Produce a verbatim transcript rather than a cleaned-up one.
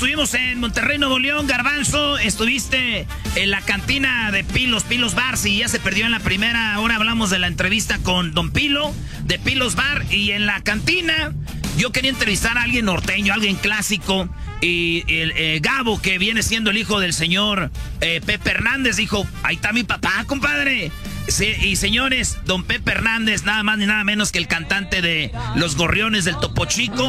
estuvimos en Monterrey, Nuevo León, Garbanzo. Estuviste en la cantina de Pilos, Pilos Bar. Si ya se perdió en la primera hora, hablamos de la entrevista con Don Pilo, de Pilos Bar. Y en la cantina, yo quería entrevistar a alguien norteño, alguien clásico. Y el eh, Gabo, que viene siendo el hijo del señor eh, Pepe Hernández, dijo, ahí está mi papá, compadre. Sí, y señores, don Pepe Hernández, nada más ni nada menos que el cantante de Los Gorriones del Topo Chico.